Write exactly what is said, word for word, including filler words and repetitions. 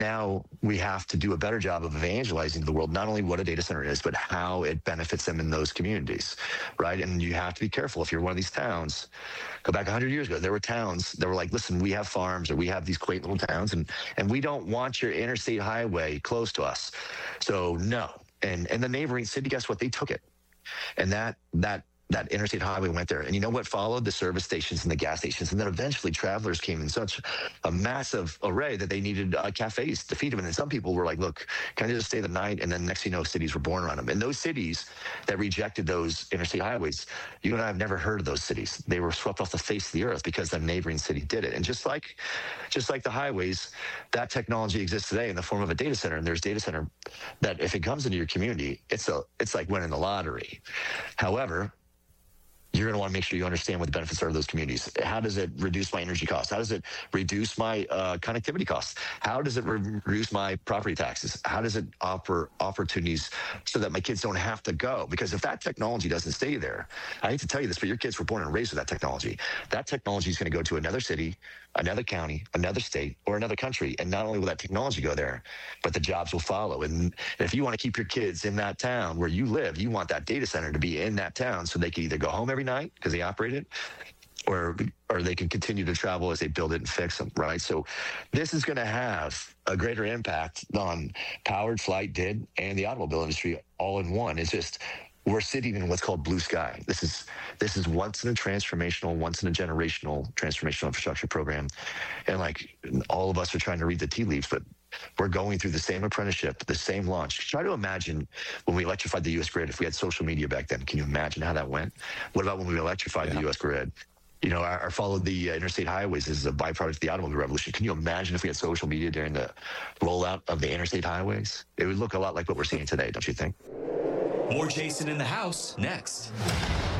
now we have to do a better job of evangelizing to the world, not only what a data center is, but how it benefits them in those communities, right? And you have to be careful. If you're one of these towns, go back one hundred years ago, there were towns that were like, listen, we have farms or we have these quaint little towns, and, and we don't want your interstate highway close to us. So no. And, and the neighboring city, guess what? They took it. And that, that, that interstate highway went there. And you know what followed? The service stations and the gas stations. And then eventually travelers came in such a massive array that they needed uh, cafes to feed them. And then some people were like, look, can I just stay the night? And then next thing you know, cities were born around them. And those cities that rejected those interstate highways, you and I have never heard of those cities. They were swept off the face of the earth because the neighboring city did it. And just like, just like the highways, that technology exists today in the form of a data center. And there's data center that if it comes into your community, it's a, it's like winning the lottery. However, you're going to want to make sure you understand what the benefits are of those communities. How does it reduce my energy costs? How does it reduce my uh, connectivity costs? How does it re- reduce my property taxes? How does it offer opportunities so that my kids don't have to go? Because if that technology doesn't stay there, I hate to tell you this, but your kids were born and raised with that technology. That technology is going to go to another city, another county, another state, or another country. And not only will that technology go there, but the jobs will follow. And if you want to keep your kids in that town where you live, you want that data center to be in that town so they can either go home every night because they operate it, or or they can continue to travel as they build it and fix them, right? So this is going to have a greater impact on powered, flight, did, and the automobile industry all in one. It's just we're sitting in what's called blue sky. This is this is once in a transformational, once in a generational transformational infrastructure program. And like all of us are trying to read the tea leaves, but we're going through the same apprenticeship, the same launch. Try to imagine when we electrified the U S grid, if we had social media back then. Can you imagine how that went? What about when we electrified yeah. the U S grid? You know, our, our followed the uh, interstate highways is a byproduct of the automobile revolution. Can you imagine if we had social media during the rollout of the interstate highways? It would look a lot like what we're seeing today, don't you think? More Jason in the House next.